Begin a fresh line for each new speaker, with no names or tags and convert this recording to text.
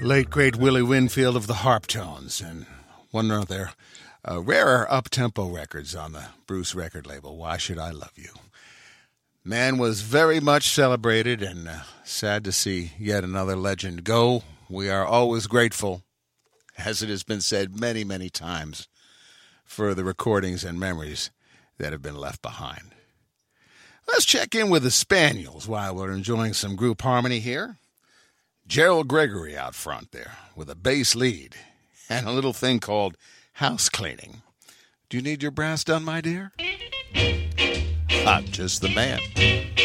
Late, great Willie Winfield of the Harp Tones, and one of their rarer up-tempo records on the Bruce record label, Why Should I Love You? Man was very much celebrated, and sad to see yet another legend go. We are always grateful, as it has been said many, many times, for the recordings and memories that have been left behind. Let's check in with the Spaniels while we're enjoying some group harmony here. Gerald Gregory out front there with a bass lead and a little thing called house cleaning. Do you need your brass done, my dear? I'm just the man.